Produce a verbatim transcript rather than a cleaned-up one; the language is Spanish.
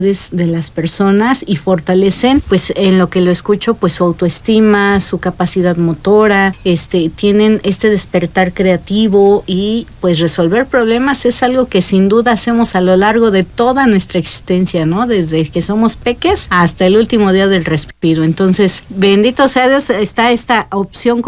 de las personas y fortalecen, pues en lo que lo escucho, pues su autoestima, su capacidad motora, este, tienen este despertar creativo y pues resolver problemas es algo que sin duda hacemos a lo largo de toda nuestra existencia, ¿no? Desde que somos peques hasta el último día del respiro. Entonces, bendito sea Dios, está esta opción